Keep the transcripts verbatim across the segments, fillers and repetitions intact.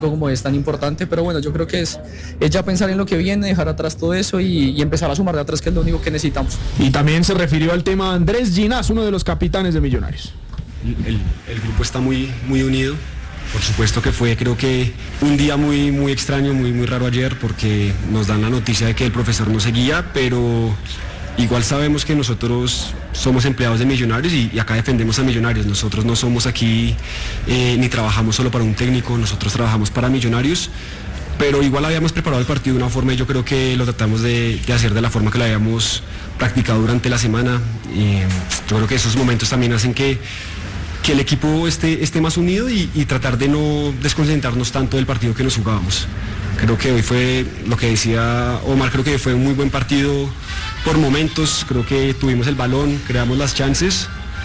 como es tan importante, pero bueno, yo creo que es, es ya pensar en lo que viene, dejar atrás todo eso y, y empezar a sumar de atrás, que es lo único que necesitamos. Y también se refirió al tema Andrés Ginás, uno de los capitanes de Millonarios. El, el grupo está muy, muy unido. Por supuesto que fue, creo que un día muy, muy extraño, muy, muy raro ayer, porque nos dan la noticia de que el profesor no seguía, pero igual sabemos que nosotros somos empleados de Millonarios y, y acá defendemos a Millonarios. Nosotros no somos aquí eh, ni trabajamos solo para un técnico, nosotros trabajamos para Millonarios, pero igual habíamos preparado el partido de una forma y yo creo que lo tratamos de, de hacer de la forma que lo habíamos practicado durante la semana. Y yo creo que esos momentos también hacen que que el equipo esté, esté más unido y, y tratar de no desconcentrarnos tanto del partido que nos jugábamos. Creo que hoy fue lo que decía Omar, creo que fue un muy buen partido por momentos, creo que tuvimos el balón, creamos las chances,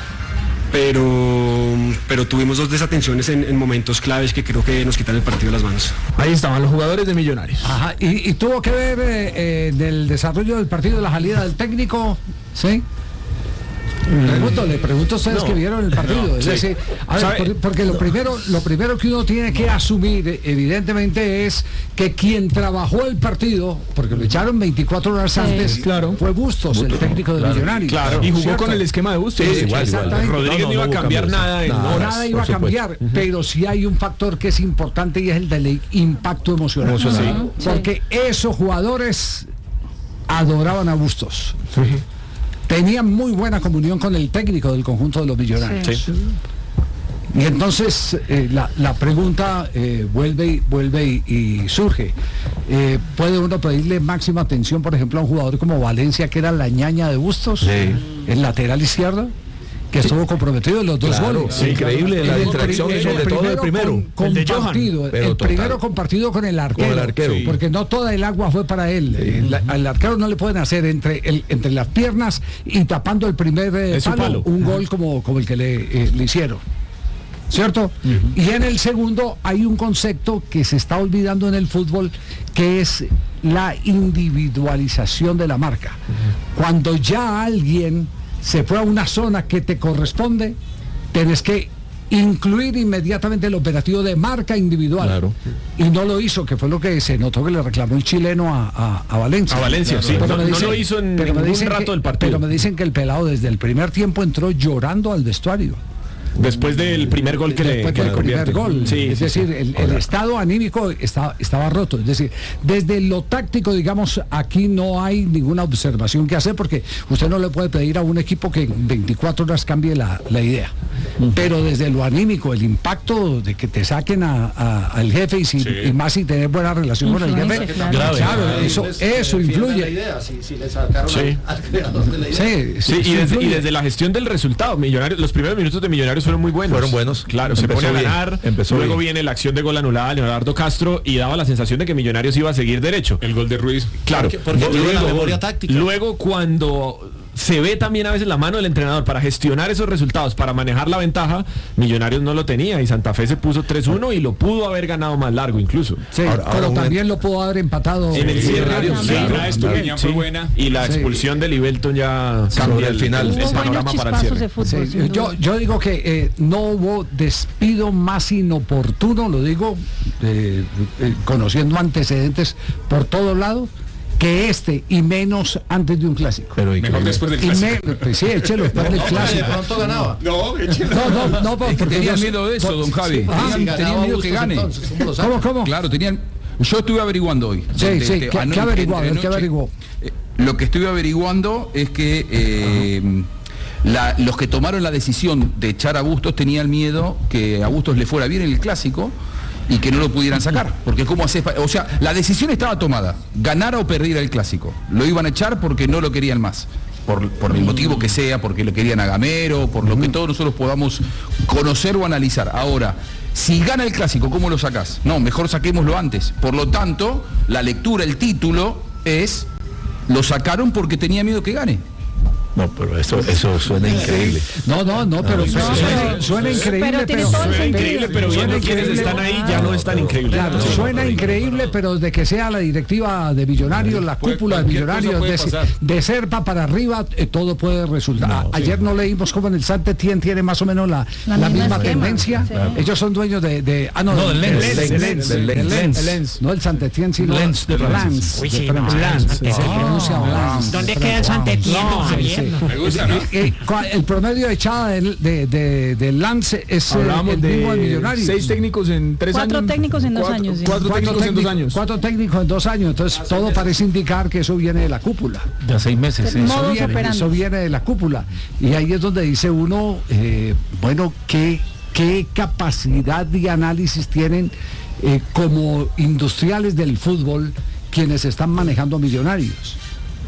pero, pero tuvimos dos desatenciones en, en momentos claves que creo que nos quitan el partido de las manos. Ahí estaban los jugadores de Millonarios. Ajá, y, y tuvo que ver eh, del desarrollo del partido, la salida del técnico, ¿sí? Le pregunto, le pregunto a ustedes no, que vieron el partido, no, es sí. decir, a ver, por, porque lo primero, lo primero que uno tiene que asumir, evidentemente, es que quien trabajó el partido, porque lo echaron veinticuatro horas sí. antes, claro, fue Bustos, Bustos, el técnico de claro, Millonarios. Claro, y jugó ¿cierto? Con el esquema de Bustos. Sí, igual, igual. Rodríguez no, no iba a cambiar nada en nada, horas, nada iba a cambiar, uh-huh. pero sí hay un factor que es importante y es el del impacto emocional. Uh-huh. Sí. Porque esos jugadores adoraban a Bustos. Sí. Tenían muy buena comunión con el técnico del conjunto de los Millonarios. Sí. Y entonces eh, la, la pregunta eh, vuelve, y, vuelve y, y surge. Eh, ¿Puede uno pedirle máxima atención, por ejemplo, a un jugador como Valencia, que era la ñaña de Bustos, sí. el lateral izquierdo? Que estuvo sí. comprometido en los dos claro, goles. Sí, increíble la distracción, sobre el todo el primero. Con, el de compartido, Johan, el primero compartido con el arquero. Con el arquero. Sí. Porque no toda el agua fue para él. Sí. El, al arquero no le pueden hacer entre, el, entre las piernas y tapando el primer eh, palo, palo un uh-huh. gol como, como el que le, eh, le hicieron. ¿Cierto? Uh-huh. Y en el segundo hay un concepto que se está olvidando en el fútbol, que es la individualización de la marca. Uh-huh. Cuando ya alguien se fue a una zona que te corresponde, tenés que incluir inmediatamente el operativo de marca individual. Claro. Y no lo hizo, que fue lo que se notó que le reclamó el chileno a, a, a Valencia. A Valencia, claro. sí. Pero no, dicen, no lo hizo en ningún rato que, del partido. Pero me dicen que el pelado desde el primer tiempo entró llorando al vestuario. Después del primer gol que Después le del primer gol. Sí, es sí, decir, sí. el, el estado anímico estaba, estaba roto. Es decir, desde lo táctico, digamos, aquí no hay ninguna observación que hacer, porque usted no le puede pedir a un equipo que en veinticuatro horas cambie la, la idea. Uh-huh. Pero desde lo anímico, el impacto de que te saquen a, a, al jefe y, si, sí. y más sin tener buena relación con el jefe, claro, claro, claro eso, eso influye. Idea, si, si le sacaron sí. al, al creador de la idea. Sí, sí, sí y, desde, y desde la gestión del resultado, Millonarios, los primeros minutos de Millonarios fueron muy buenos. Fueron buenos. Claro, empezó se pone a ganar, bien, luego bien. viene la acción de gol anulada a Leonardo Castro y daba la sensación de que Millonarios iba a seguir derecho. El gol de Ruiz. Claro. Porque, porque luego, la memoria táctica. Luego cuando se ve también a veces la mano del entrenador para gestionar esos resultados, para manejar la ventaja, Millonarios no lo tenía y Santa Fe se puso tres uno y lo pudo haber ganado más largo incluso. Sí, ahora, pero ahora también lo pudo haber empatado en el cierre. Sí, la Estupiñán fue buena. Y la expulsión sí. de Libelton ya cambia el final, el panorama para el cierre. Fútbol, sí, yo, yo digo que eh, no hubo despido más inoportuno, lo digo eh, eh, conociendo antecedentes por todos lados, que este, y menos antes de un clásico. Pero mejor después del clásico. Me, pues sí, échelo después del clásico. De pronto ganaba. No, échelo. No, no, no, porque tenían miedo de eso, don Javi. Ah, tenían, tenían miedo que gane. Entonces, ¿cómo, ¿Cómo, cómo? Claro, tenían. Yo estuve averiguando hoy. Sí, de, sí, de, ¿qué, ¿qué averiguó? ¿Qué averiguó? Eh, lo que estuve averiguando es que eh, la, los que tomaron la decisión de echar a Bustos tenían miedo que a Bustos le fuera bien en el clásico y que no lo pudieran sacar, porque cómo hace, o sea, la decisión estaba tomada, ganara o perdiera el clásico, lo iban a echar porque no lo querían más, por, por el motivo que sea, porque lo querían a Gamero, por lo que todos nosotros podamos conocer o analizar. Ahora, si gana el clásico, ¿cómo lo sacás? No, mejor saquémoslo antes. Por lo tanto, la lectura, el título es, lo sacaron porque tenía miedo que gane. No, pero eso, eso suena increíble. No, no, no, pero no, suena, no, suena increíble, pero, pero, suena Suena increíble, pero viendo quienes están ahí ya no es tan increíble. Claro, Sí, suena no, increíble, pero de que sea la directiva de Millonarios, la cúpula de Millonarios, de, de Serpa para arriba, eh, todo puede resultar. No, Ayer sí. no leímos cómo en el Saint-Étienne tiene más o menos la, la, la misma, misma tendencia. Sí. Ellos son dueños de, de ah no, no del Lens, Lens, Lens, Lens, Lens, Lens, Lens, Lens, no el Saint-Étienne sino Lens de Lens. Uy, sí, ¿dónde queda el Saint-Étienne? Me gusta, ¿no? El promedio de echada del de, de, de Lance es eh, el mismo de Millonarios. Seis técnicos en tres cuatro años. Técnicos en dos cuatro, años, sí. cuatro, cuatro técnicos en dos años. Cuatro técnicos en dos años. Entonces ah, todo parece indicar que eso viene de la cúpula. De seis meses. Sí. Eso, viene, eso viene de la cúpula. Y ahí es donde dice uno, eh, bueno, ¿qué, qué capacidad de análisis tienen eh, como industriales del fútbol quienes están manejando Millonarios?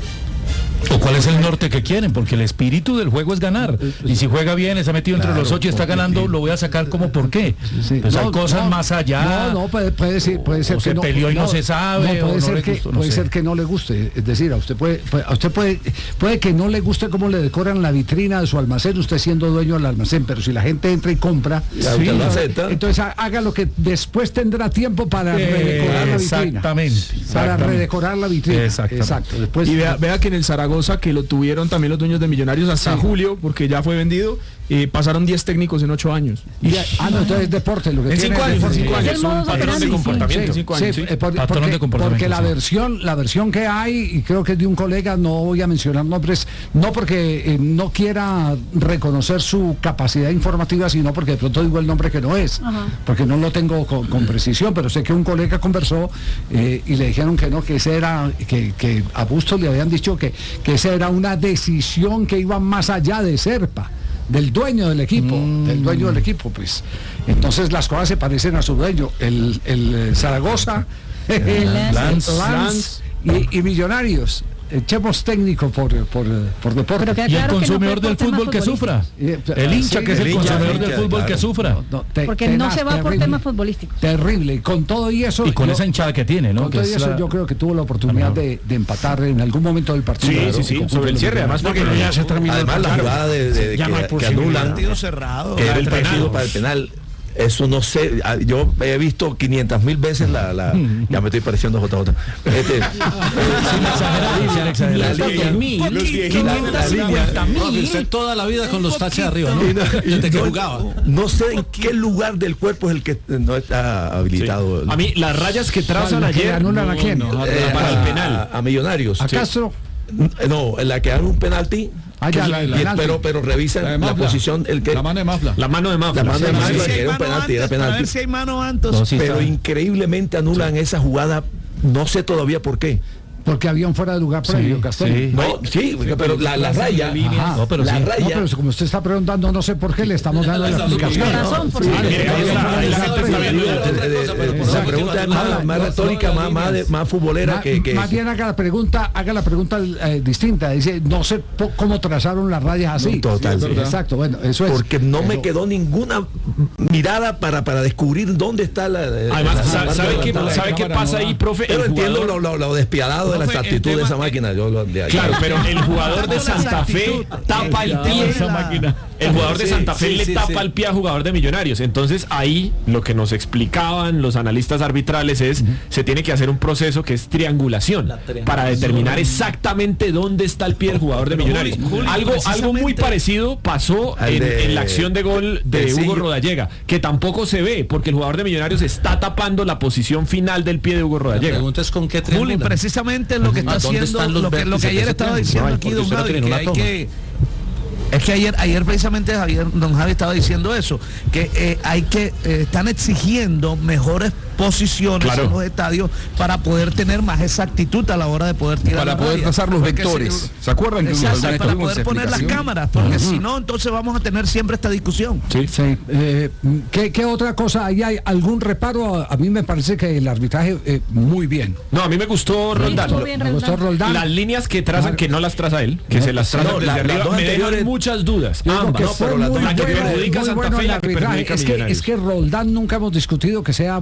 ¿O cuál es el norte que quieren? Porque el espíritu del juego es ganar. Y si juega bien, está metido entre claro, los ocho y está ganando, lo voy a sacar como por qué. Sí. Pues no, hay cosas no, más allá. No, no, puede, puede ser, puede ser o que se no. peleó y no, no se sabe. No, puede o ser, no que, gustó, no puede sé. ser que no le guste. Es decir, a usted puede, a usted puede, puede que no le guste cómo le decoran la vitrina de su almacén, usted siendo dueño del almacén, pero si la gente entra y compra, sí, entonces, entonces haga lo que después tendrá tiempo para eh, redecorar la vitrina. Exactamente. Para redecorar la vitrina. Exacto. Después, y vea, vea que en el Zaragoza, que lo tuvieron también los dueños de Millonarios hasta sí. julio, porque ya fue vendido, eh, pasaron diez técnicos en ocho años. Y, ah, no, entonces es deporte. Lo que en cinco años, cinco años, es un patrón de comportamiento. Sí, cinco años, sí, sí. Eh, por, patrón porque, de comportamiento. Porque la sí. versión, la versión que hay, y creo que es de un colega, no voy a mencionar nombres, no porque eh, no quiera reconocer su capacidad informativa, sino porque de pronto digo el nombre que no es, Ajá. porque no lo tengo con, con precisión, pero sé que un colega conversó eh, y le dijeron que no, que ese era, que, que a Bustos le habían dicho que, que esa era una decisión que iba más allá de Serpa, del dueño del equipo, mm. del dueño del equipo, pues. Entonces las cosas se parecen a su dueño, el, el Zaragoza, el Lance, Lance y, y Millonarios. Echemos técnico por, por, por deporte. Y el consumidor no del fútbol que sufra. El hincha, sí, que es el, el consumidor hincha, del fútbol claro. que sufra. No, no, te, Porque tenaz, no se va terrible, por temas futbolísticos. Terrible. Y con todo y eso. Y con yo, esa hinchada que tiene, ¿no? Con que todo y eso, la... yo creo que tuvo la oportunidad de, de empatar en algún momento del partido. Sí, claro, sí, sí. Sobre el cierre, además, porque ya se terminó. Además, la jugada de, de, de que, que anulan. Partido cerrado. Que era el partido para el penal. Eso no sé, yo he visto quinientas mil veces la, la ya me estoy pareciendo J J. Este, eh, sin exagerar, toda la vida con los taches arriba, ¿no? Desde que jugaba. No sé en qué lugar del cuerpo es el que no está habilitado. Sí. A mí las rayas que trazan ayer que anulan a quién? No, eh, para el penal, a, a Millonarios. ¿A Castro? No, en la que dan un penalti. Ah, ya, la, la, y, pero pero revisan la, la posición el que la mano de Mafla la mano de Mafla la mano de Mafla si que era un penalti, era penalti. A ver si hay mano antes. No, sí, pero está. Increíblemente anulan sí. esa jugada, no sé todavía por qué. Porque había un fuera de lugar previo, sí, Castell. Sí. No, sí, sí, pero la, la raya, Ajá, no, pero la sí. raya. No, pero como usted está preguntando, no sé por qué le estamos dando la explicación. La pregunta es más, más retórica, más, más, de, más futbolera Ma, que, que más bien haga la pregunta, haga la pregunta eh, distinta. Dice, no sé cómo trazaron las rayas así. No, total, sí, exacto, bueno, eso es. Porque no eso. me quedó ninguna mirada para, para descubrir dónde está la. Además, la, ¿sabe, ¿sabe, qué, ¿sabe qué pasa ahí, profe? Pero entiendo lo, lo, lo despiadado de la exactitud de esa máquina. Yo lo, de claro, pero el jugador de Santa Fe tapa el pie de esa máquina. El jugador de Santa Fe sí, le sí, tapa sí. el pie a jugador de Millonarios. Entonces ahí lo que nos explicaban los analistas arbitrales es uh-huh. se tiene que hacer un proceso que es triangulación, triangulación para determinar exactamente dónde está el pie del jugador de Millonarios. Juli, algo, algo muy parecido pasó en, de, en la acción de gol de Hugo Rodallega, que tampoco se ve porque el jugador de Millonarios está tapando la posición final del pie de Hugo Rodallega. La pregunta es con qué triangula. Juli, precisamente lo que está haciendo, lo que, lo que ayer estaba diciendo aquí don Javi, que hay que es que ayer, ayer precisamente Javier, don Javi estaba diciendo eso, que eh, hay que, eh, están exigiendo mejores posiciones claro. en los estadios para poder tener más exactitud a la hora de poder tirar para la poder raya. trazar los vectores. Si, ¿se acuerdan que exacto, para poder poner explicación? Las cámaras, porque uh-huh. si no, entonces vamos a tener siempre esta discusión. Sí, sí. Eh, ¿qué, ¿Qué otra cosa? ¿Ahí hay algún reparo? A, a mí me parece que el arbitraje eh, muy bien. No, a mí me gustó Roldán. Sí, bien, me gustó Roldán. Las líneas que trazan, que no las traza él, que no, se las trazan no, desde la, arriba, me dejan muchas dudas. Ambas, no, pero la, la que perjudica a Santa Fe y la que perjudica a Millonarios. Es que Roldán nunca hemos discutido que sea buen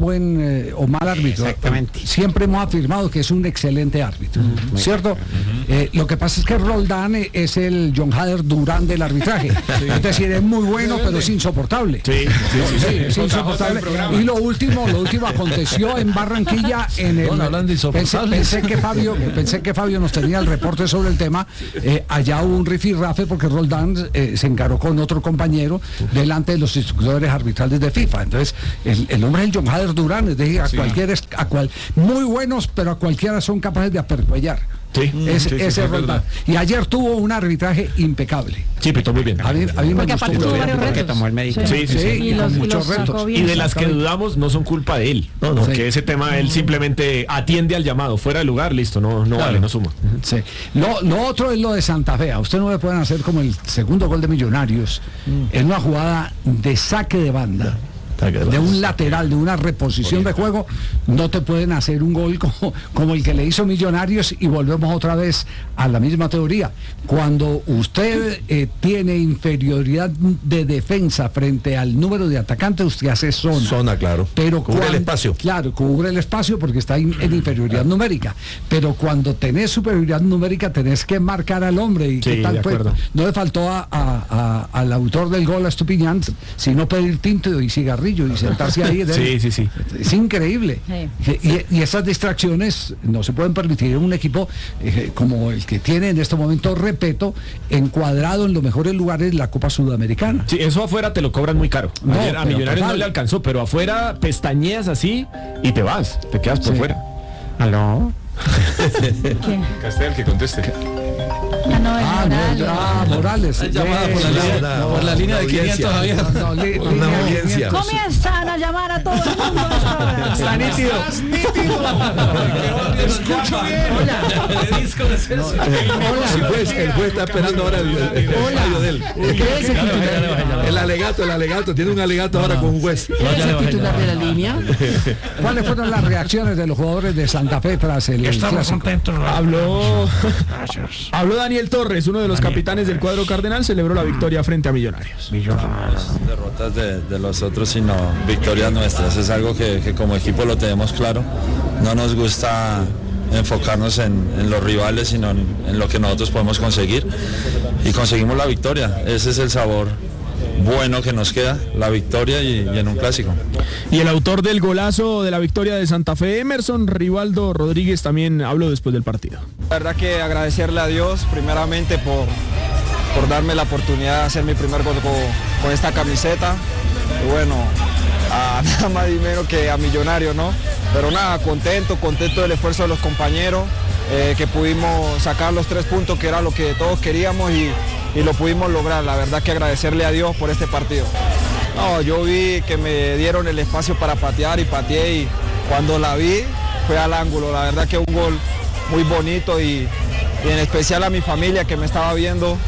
eh, o mal árbitro. Exactamente. Siempre hemos afirmado que es un excelente árbitro, uh-huh. ¿cierto? Uh-huh. Eh, lo que pasa es que Roldán es el John Hader Durán del arbitraje. Sí. Es decir, es muy bueno, pero es insoportable. Sí, sí, sí, sí, sí. Es insoportable. Y lo último, lo último aconteció en Barranquilla en el. Bueno, hablando de pensé, pensé que Fabio, pensé que Fabio nos tenía el reporte sobre el tema. Eh, allá hubo un rifirrafe porque Roldán eh, se encaró con otro compañero delante de los instructores arbitrales de FIFA. Entonces, el, el hombre es el John Hader Durán, es decir, a sí. cualquiera, a cual, muy buenos, pero a cualquiera son capaces de apercuellar. Sí, es, sí, ese sí, Roldán. Y ayer tuvo un arbitraje impecable. Sí, pero muy bien. A mí, a mí me gustó mucho. Porque tomó el médico. Sí, sí, sí. Y, los, y muchos los retos. Y de las que dudamos no son culpa de él. No, no. Porque sí. ese tema él simplemente atiende al llamado. Fuera de lugar, listo, no, no claro. vale, no suma. Sí. Lo, lo otro es lo de Santa Fe. A usted no le pueden hacer como el segundo gol de Millonarios mm. en una jugada de saque de banda. De un lateral, de una reposición de juego, no te pueden hacer un gol como, como el que le hizo Millonarios, y volvemos otra vez a la misma teoría. Cuando usted eh, tiene inferioridad de defensa frente al número de atacantes, usted hace zona. Zona, claro. Pero cubre cuando, el espacio. Claro, cubre el espacio porque está in, en inferioridad numérica. Pero cuando tenés superioridad numérica, tenés que marcar al hombre. Y sí, qué tal, pues, no le faltó a, a, a, al autor del gol, a Estupiñán, sino pedir tinto y cigarrillo y sentarse ahí. Sí, sí, sí. Es increíble. Sí. Y, y esas distracciones no se pueden permitir en un equipo eh, como el que tiene en este momento, repito, encuadrado en los mejores lugares de la Copa Sudamericana. Sí, eso afuera te lo cobran muy caro. No, Ayer, a Millonarios total. No le alcanzó, pero afuera pestañeas así y te vas, te quedas por sí. fuera. ¿Aló? ¿Quién? Castel, que conteste. Ah, no, ah, Morales. No, ah, Morales. Es llamada por la, línea, no, por la línea de quinientos había. No, no, li, una audiencia. Comienzan a llamar a todo el mundo a esta hora. Está nítido. Estás nítido. Escucho bien. Hola. ¿Qué disco es eso? El juez, el juez está esperando ahora el, el, el fallo de él. ¿Qué es el titular? El alegato, el alegato. Tiene un alegato ahora con un juez. ¿Quién es el titular de la línea? ¿Cuáles fueron las reacciones de los jugadores de Santa Fe tras el Estamos contentos. Habló, habló Daniel Torres, uno de los capitanes del cuadro cardenal, celebró la victoria frente a Millonarios. No derrotas de, de los otros, sino victorias nuestras. Es algo que, que como equipo lo tenemos claro. No nos gusta enfocarnos en, en los rivales, sino en, en lo que nosotros podemos conseguir. Y conseguimos la victoria. Ese es el sabor bueno que nos queda, la victoria y, y en un clásico. Y el autor del golazo de la victoria de Santa Fe, Emerson Rivaldo Rodríguez, también habló después del partido. La verdad que agradecerle a Dios primeramente por, por darme la oportunidad de hacer mi primer gol con, con esta camiseta. Y bueno, a nada más y menos que a Millonarios, ¿no? Pero nada, contento, contento del esfuerzo de los compañeros, eh, que pudimos sacar los tres puntos, que era lo que todos queríamos, y, y lo pudimos lograr. La verdad que agradecerle a Dios por este partido. No, yo vi que me dieron el espacio para patear y pateé, y cuando la vi fue al ángulo. La verdad que un gol muy bonito, y, y en especial a mi familia que me estaba viendo,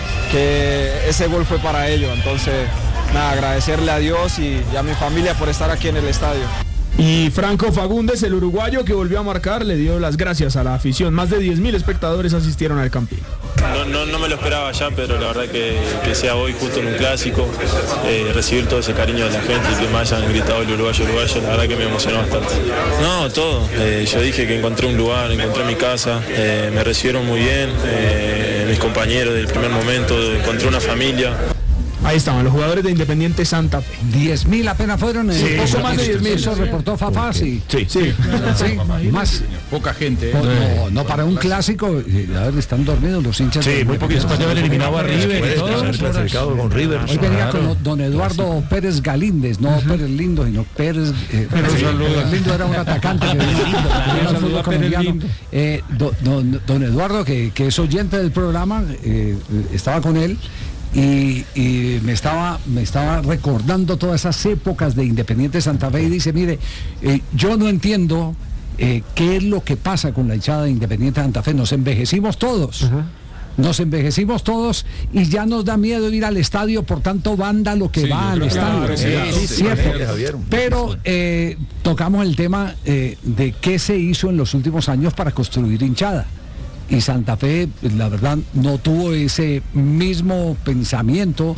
que ese gol fue para ellos. Entonces, nada, agradecerle a Dios y, y a mi familia por estar aquí en el estadio. Y Franco Fagundes, el uruguayo que volvió a marcar, le dio las gracias a la afición. Más de diez mil espectadores asistieron al Campín. No, no, no me lo esperaba ya, pero la verdad que, que sea hoy justo en un clásico, eh, recibir todo ese cariño de la gente y que me hayan gritado el uruguayo, uruguayo, la verdad que me emocionó bastante. No, todo. Eh, yo dije que encontré un lugar, encontré mi casa, eh, me recibieron muy bien, eh, mis compañeros del primer momento, encontré una familia. Ahí estaban los jugadores de Independiente Santa Fe. diez mil apenas fueron. Sí, poco eso, más de diez mil. Eso sí. reportó Fafá, sí. Sí, sí. sí. Más. Poca gente. ¿eh? No, no, para un clásico. A ver, están dormidos los hinchas. Sí, muy poquitos. Después de haber eliminado a River y todo. Clasificado con River. Hoy venía con don Eduardo Pérez Galíndez, no uh-huh. Pérez Lindo, sino Pérez. Eh, Pérez, sí, Pérez Lindo era un atacante que venía al fútbol colombiano. Eh, do, don, don Eduardo, que, que es oyente del programa, eh, estaba con él. Y, y me estaba me estaba recordando todas esas épocas de Independiente Santa Fe, y dice, mire, eh, yo no entiendo eh, qué es lo que pasa con la hinchada de Independiente Santa Fe. Nos envejecimos todos. Uh-huh. Nos envejecimos todos y ya nos da miedo ir al estadio por tanto vándalo que sí, va al estadio. Claro, sí, sí, sí, cierto. Pero eh, tocamos el tema eh, de qué se hizo en los últimos años para construir hinchada. Y Santa Fe, la verdad, no tuvo ese mismo pensamiento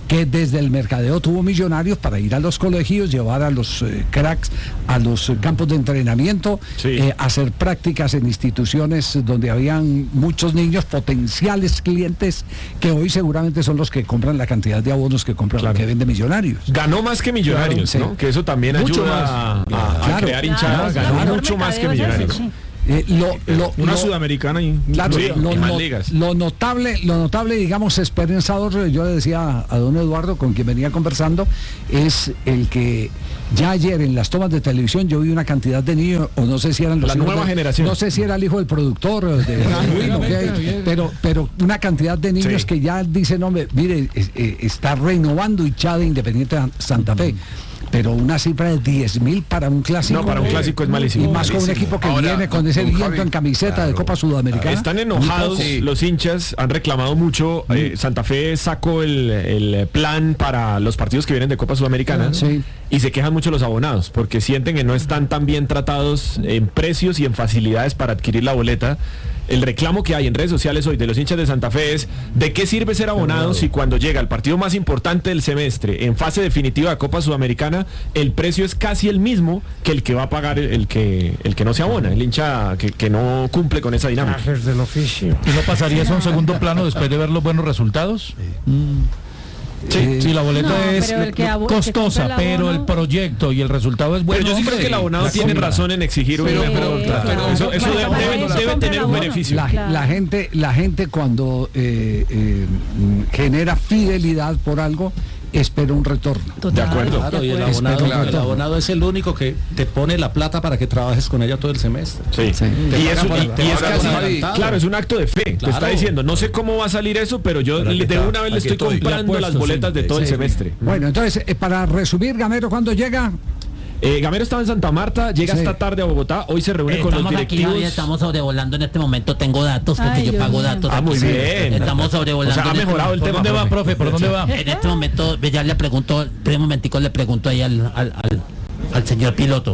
que desde el mercadeo tuvo Millonarios para ir a los colegios, llevar a los eh, cracks a los eh, campos de entrenamiento, sí. eh, hacer prácticas en instituciones donde habían muchos niños potenciales clientes que hoy seguramente son los que compran la cantidad de abonos que compran, claro. que vende Millonarios. Ganó más que Millonarios, claro, ¿no? Sí. Que eso también mucho ayuda más. A, a, claro, a crear hinchadas, claro, ganó claro, mucho más que Millonarios. Sí. Eh, lo, lo, una lo, sudamericana y claro, sí, lo, y más no, ligas. Lo notable, lo notable, digamos, esperanzador, yo le decía a don Eduardo, con quien venía conversando, es el que ya ayer en las tomas de televisión yo vi una cantidad de niños, o no sé si eran los la nueva de, generación. No sé si era el hijo del productor, de, de, de, pero, pero una cantidad de niños sí. que ya dicen, hombre, mire, es, es, está renovando hinchada Independiente Santa Fe. Pero una cifra de diez mil para un clásico. No, para un clásico es malísimo. Y más malísimo. con un equipo que Ahora, viene con ese viento Javi, en camiseta claro. de Copa Sudamericana. Están enojados sí. los hinchas, han reclamado mucho. Mm. Eh, Santa Fe sacó el, el plan para los partidos que vienen de Copa Sudamericana. Sí. Y se quejan mucho los abonados, porque sienten que no están tan bien tratados en precios y en facilidades para adquirir la boleta. El reclamo que hay en redes sociales hoy de los hinchas de Santa Fe es: ¿de qué sirve ser abonado si cuando llega el partido más importante del semestre, en fase definitiva de Copa Sudamericana, el precio es casi el mismo que el que va a pagar el, el que el que no se abona, el hincha que, que no cumple con esa dinámica? Del oficio. ¿Y no pasaría eso a un segundo plano después de ver los buenos resultados? Sí. Mm. Sí, eh, sí, la boleta no, es abo- costosa, el pero el proyecto y el resultado es bueno. Pero yo sí hombre, creo que el abonado tiene razón en exigir pero, un pero, pero, claro. pero eso, eso debe, debe, debe tener un beneficio. La, claro. la gente, la gente cuando eh, eh, genera fidelidad por algo, espera un retorno. Total. De acuerdo. Claro, y el abonado, el abonado es el único que te pone la plata para que trabajes con ella todo el semestre. Sí. sí. Y, eso, y, y es casi, claro, es un acto de fe. Claro. Te está diciendo, no sé cómo va a salir eso, pero yo pero de está, una vez le estoy comprando puesto, las boletas sí, de todo sí. el semestre. Bueno, entonces, eh, para resumir, Gamero, ¿cuándo llega? Eh, Gamero estaba en Santa Marta, llega sí. esta tarde a Bogotá, hoy se reúne estamos con los directivos. Aquí, estamos sobrevolando en este momento, tengo datos, porque Ay, yo Dios pago datos. Ah, muy bien. Estamos sobrevolando. O sea, ha mejorado el tema. ¿Por dónde va, profe? ¿Por dónde va? En este momento, ya le pregunto, de un momentico le pregunto ahí al, al, al, al señor piloto.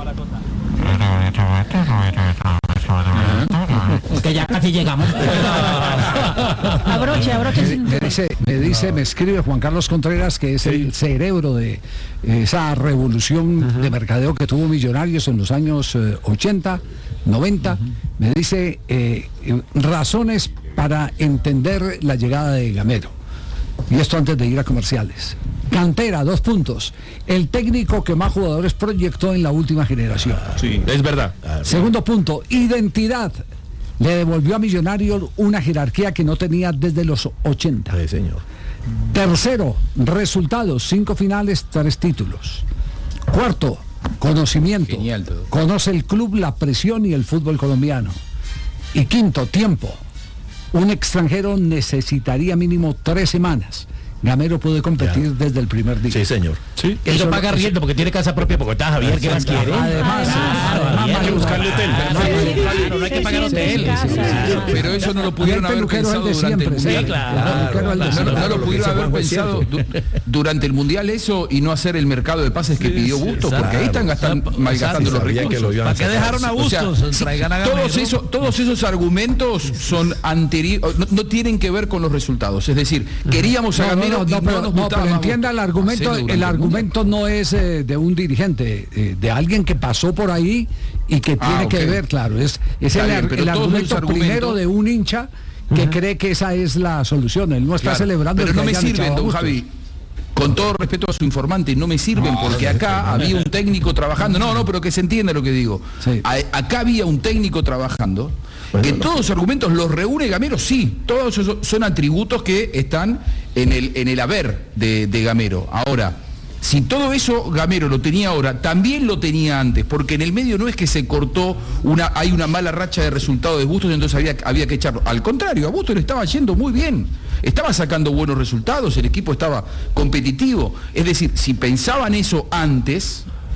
Que ya casi llegamos. abroche, abroche. Me, me dice, me dice, me escribe Juan Carlos Contreras, que es sí. el cerebro de esa revolución uh-huh. de mercadeo que tuvo Millonarios en los años eh, ochenta, noventa. Uh-huh. Me dice eh, razones para entender la llegada de Gamero. Y esto antes de ir a comerciales. Cantera, dos puntos. El técnico que más jugadores proyectó en la última generación. Sí, es verdad. Segundo punto, identidad. Le devolvió a Millonarios una jerarquía que no tenía desde los ochenta. Sí, señor. Tercero, resultados, cinco finales, tres títulos. Cuarto, conocimiento. Genial todo. Conoce el club, la presión y el fútbol colombiano. Y quinto, tiempo. Un extranjero necesitaría mínimo tres semanas. Gamero puede competir ya. desde el primer día. Sí, señor. Sí. Él lo paga riendo porque tiene casa propia, porque está Javier, ¿qué más quiere? Además, hay que buscarle hotel. No hay que pagar hotel. Pero eso no lo pudieron haber pensado durante el Mundial. No lo pudieron haber pensado durante el Mundial eso y no hacer el mercado de pases que pidió Bustos, porque ahí están gastando, malgastando los recursos. ¿Para qué dejaron a Bustos? Todos esos, todos esos argumentos son anteriores, no, no tienen que ver con los resultados. Es decir, queríamos a Gamero. No, no, no, pero, no, pero entienda el argumento, el argumento no es eh, de un dirigente, eh, de alguien que pasó por ahí y que tiene ah, okay. que ver, claro, es, es el, bien, el argumento primero de un hincha que uh-huh. cree que esa es la solución, él no está claro, celebrando. Pero no me sirven, don Javi, con todo respeto a su informante, no me sirven, no, porque acá había un técnico trabajando, no, no, pero que se entienda lo que digo, sí. a, acá había un técnico trabajando, bueno, que todos los argumentos los reúne Gamero, sí, todos esos son atributos que están en el, en el haber de, de Gamero. Ahora, si todo eso Gamero lo tenía ahora, también lo tenía antes, porque en el medio no es que se cortó, una, hay una mala racha de resultados de Bustos, entonces había, había que echarlo. Al contrario, a Bustos le estaba yendo muy bien, estaba sacando buenos resultados, el equipo estaba competitivo. Es decir, si pensaban eso antes,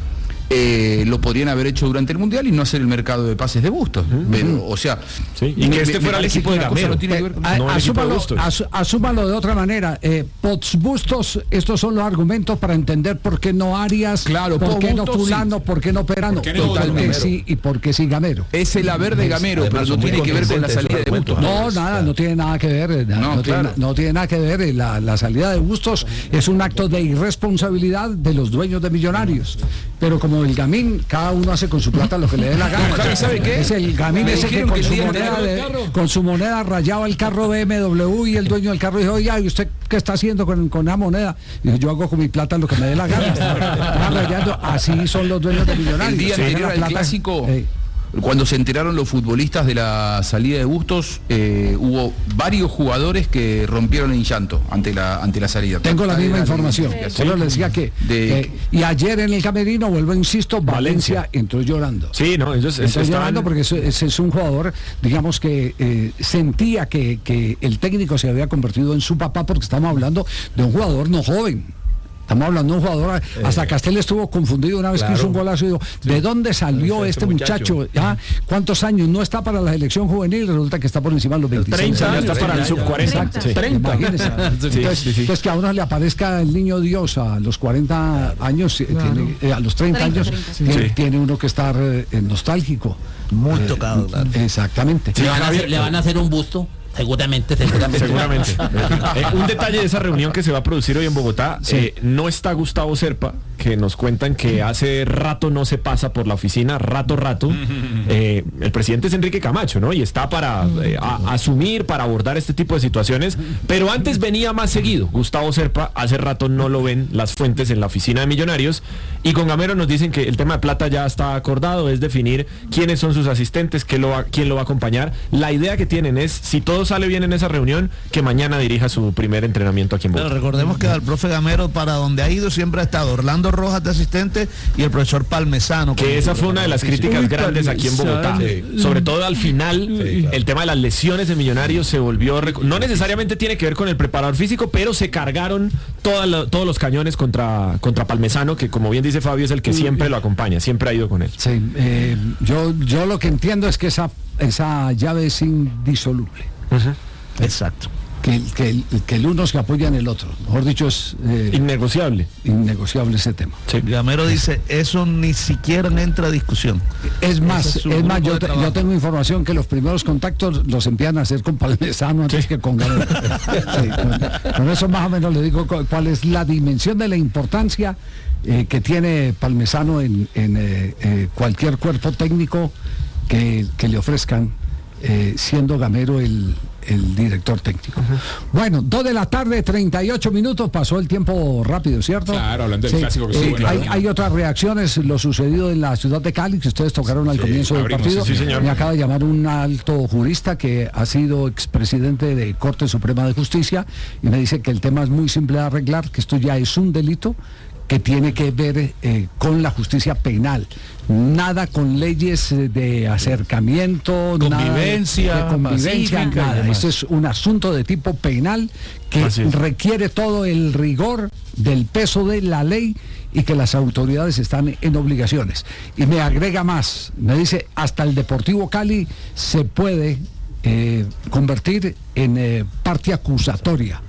eh, lo podrían haber hecho durante el Mundial y no hacer el mercado de pases de Bustos. Uh-huh. Pero, o sea, sí. y que este fuera el equipo de Gamero. No tiene que ver con... no asúmalo, as, asúmalo de otra manera. Eh, Post Bustos, estos son los argumentos para entender por qué no Arias, claro, por qué no Bustos, Fulano, sí. por qué no Perano, ¿Por qué no totalmente sí y por qué sí Gamero. Es el haber de Gamero, pero no tiene que ver con la salida de Bustos. No, nada, no tiene nada que ver. No, no, claro. tiene, no tiene nada que ver. La, la salida de Bustos es un acto de irresponsabilidad de los dueños de Millonarios. Pero como el Gamín, cada uno hace con su plata lo que le dé la gana. ¿Sabe qué? Es el Gamín ese que, con, que su moneda de, con su moneda rayaba el carro B M W y el dueño del carro dijo, oye, ¿y usted qué está haciendo con, con esa moneda? Y dijo, yo hago con mi plata lo que me dé la gana. Está rayando. Así son los dueños de Millonarios. El día anterior al clásico... Eh, Cuando se enteraron los futbolistas de la salida de Bustos, eh, hubo varios jugadores que rompieron en llanto ante la ante la salida. Tengo la misma información. Solo les decía que, de... eh, y ayer en el camerino, vuelvo insisto, Valencia, Valencia entró llorando. Sí, no, ellos entró estaban... llorando porque ese, ese es un jugador, digamos que eh, sentía que, que el técnico se había convertido en su papá, porque estamos hablando de un jugador no joven. Estamos hablando de un jugador, hasta eh, Castel estuvo confundido una vez claro. que hizo un golazo y dijo, ¿de sí. dónde salió este muchacho? muchacho? ¿Ah? ¿Cuántos años? No está para la selección juvenil, resulta que está por encima de los veintiséis treinta, ya está para el sub cuarenta. Sí. treinta. Imagínense. Sí, entonces, sí, sí. entonces que a uno le aparezca el niño Dios a los cuarenta años, claro. tiene, eh, a los treinta, treinta años, treinta, sí. tiene, sí. tiene uno que estar eh, nostálgico. Muy eh, tocado. Claro. Exactamente. Sí, le, van a hacer, le van a hacer un busto. Seguramente, seguramente. seguramente. eh, un detalle de esa reunión que se va a producir hoy en Bogotá, sí. eh, no está Gustavo Serpa, que nos cuentan que hace rato no se pasa por la oficina, rato, rato. Eh, el presidente es Enrique Camacho, ¿no? Y está para eh, a, asumir, para abordar este tipo de situaciones, pero antes venía más seguido. Gustavo Serpa, hace rato no lo ven las fuentes en la oficina de Millonarios, y con Gamero nos dicen que el tema de plata ya está acordado, es definir quiénes son sus asistentes, quién lo va, quién lo va a acompañar. La idea que tienen es, si todo sale bien en esa reunión, que mañana dirija su primer entrenamiento aquí en Bogotá. Pero recordemos que al profe Gamero, para donde ha ido, siempre ha estado Orlando Rojas de asistente y el profesor Palmesano. Que esa fue una de las críticas Uy, grandes aquí en Bogotá. Sí. Sobre todo al final, sí, claro. el tema de las lesiones de Millonarios se volvió... No necesariamente tiene que ver con el preparador físico, pero se cargaron lo, todos los cañones contra, contra Palmesano, que como bien dice Fabio, es el que siempre lo acompaña, siempre ha ido con él. Sí, eh, yo, yo lo que entiendo es que esa, esa llave es indisoluble. Uh-huh. Exacto. Que, que, que el uno se apoya en el otro. Mejor dicho, es eh, innegociable. Innegociable ese tema. Sí. Gamero dice, eso ni siquiera entra a discusión. Es más, es, es más yo, te, yo tengo información que los primeros contactos los empiezan a hacer con Palmesano antes sí. que con Gamero. Sí, con, con eso más o menos le digo cuál es la dimensión de la importancia eh, que tiene Palmesano en, en eh, eh, cualquier cuerpo técnico que, que le ofrezcan, eh, siendo Gamero el el director técnico. Uh-huh. Bueno, dos de la tarde, treinta y ocho minutos, pasó el tiempo rápido, ¿cierto? Claro, hablando del sí. clásico. Que eh, sí, bueno, hay, hay otras reacciones, lo sucedido en la ciudad de Cali, que ustedes tocaron al sí, comienzo del abrimos, partido. Sí, señor. Me acaba de llamar un alto jurista que ha sido expresidente de Corte Suprema de Justicia y me dice que el tema es muy simple de arreglar, que esto ya es un delito que tiene que ver eh, con la justicia penal. Nada con leyes de acercamiento, convivencia, nada de convivencia, nada. Esto es un asunto de tipo penal que requiere todo el rigor del peso de la ley y que las autoridades están en obligaciones. Y me agrega más, me dice, hasta el Deportivo Cali se puede eh, convertir en eh, parte acusatoria.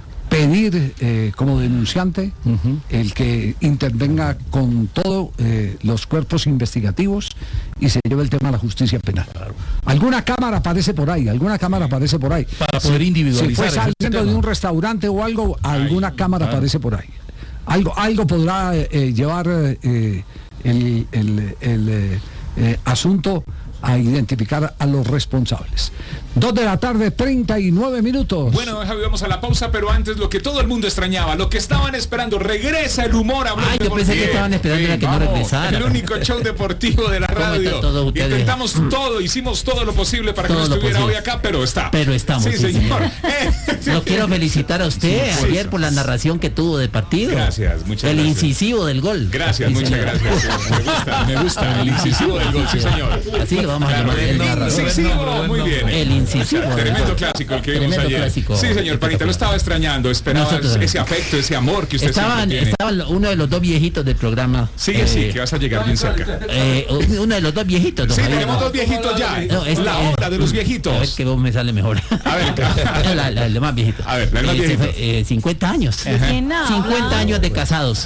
Pedir eh, como denunciante uh-huh. el que intervenga con todos eh, los cuerpos investigativos y se lleve el tema a la justicia penal. Claro. Alguna cámara aparece por ahí, alguna cámara aparece por ahí. Para poder individualizar. Si fue saliendo de un restaurante o algo, alguna Ay, cámara claro. aparece por ahí. Algo, algo podrá eh, llevar eh, el, el, el eh, eh, asunto a identificar a los responsables. Dos de la tarde, treinta y nueve minutos. Bueno, Javi, vamos a la pausa, pero antes lo que todo el mundo extrañaba, lo que estaban esperando, regresa el humor a Ay, yo pensé que estaban esperando sí, que vamos, no regresara. El único show deportivo de la radio. Intentamos todo, hicimos todo lo posible para todo que no estuviera hoy acá, pero está. Pero estamos. Sí, sí señor. Lo quiero felicitar a usted, sí, ayer, sí, por la narración que tuvo del partido. Gracias, muchas el gracias. incisivo del gol. Gracias, sí, muchas señor. gracias. Me gusta, me gusta el incisivo del gol, sí, señor. Así lo lo vamos a llamar el narrador. Incisivo, muy bien. El incisivo. Tremendo clásico el que vimos ayer. Clásico. Sí, señor Panita, lo estaba extrañando. Esperaba ese afecto, ese amor que usted Estaban, siempre tiene. Estaban uno de los dos viejitos del programa. Sigue, eh, sí, que vas a llegar bien cerca. Eh, uno de los dos viejitos. Sí, Javier, tenemos no. dos viejitos ya. No, este, la hora de los viejitos. A ver que vos me sale mejor. A ver, la, la, la más viejito. A ver, la más eh, viejito. Eh, cincuenta años. cincuenta años de casados.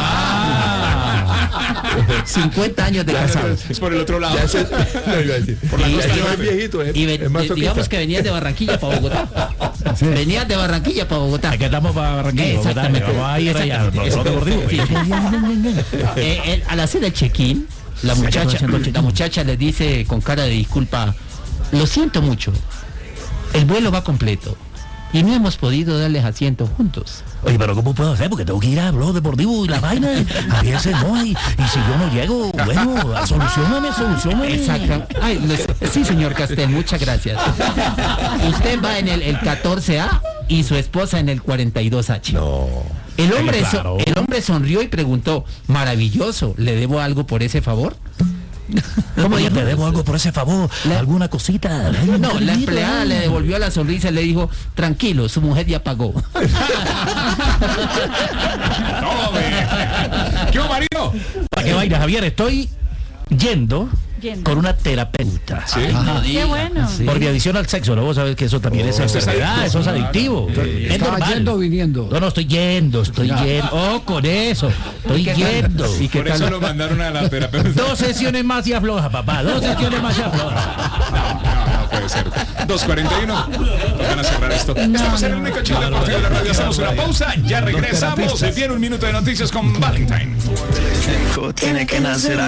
Ah. cincuenta años de casados. Es por el otro lado. Se, no, iba a decir. Por la y, costa y, más viejito, ¿eh? Y ve, digamos que venías de Barranquilla para Bogotá. Sí. Venías de Barranquilla para Bogotá. Aquí estamos para Barranquilla. Exactamente. Vamos a ir allá. eh, al hacer el check-in, la muchacha, la muchacha le dice con cara de disculpa: lo siento mucho, el vuelo va completo y no hemos podido darles asiento juntos. Oye, pero ¿cómo puedo hacer? Porque tengo que ir a Blog Deportivo y la vaina. A veces no, y, y si yo no llego, bueno, solucioname, solucioname. Exacto. Ay, les, sí, señor Castel, muchas gracias. Usted va en el, el catorce A y su esposa en el cuarenta y dos H. No. El hombre, claro. so, el hombre sonrió y preguntó: maravilloso, ¿le debo algo por ese favor? ¿Cómo yo te debo algo por ese favor? La, ¿Alguna cosita? Ay, no, la empleada le devolvió la sonrisa y le dijo: tranquilo, su mujer ya pagó. ¿Qué Marino? ¿Para qué vaya, Javier? Estoy yendo, yendo con una terapeuta. ¿Sí? Ajá. Qué bueno. Sí. Por adicción al sexo, ¿no? Vos sabés que eso también oh, es enfermedad, eso es adictivo. Eh, es ¿Estaba normal. yendo o viniendo? No, no, estoy yendo, estoy ya. yendo. Oh, con eso, estoy yendo. ¿Y qué Por tal? Eso lo mandaron a la terapeuta. Dos sesiones más y afloja, papá, dos sesiones más y afloja. No, no puede ser. dos cuarenta y uno. Nos van a cerrar esto. No, Estamos en el único chico deportivo de la radio. Hacemos una pausa, ya regresamos. Se viene un minuto de noticias con Valentine. Tiene que nacer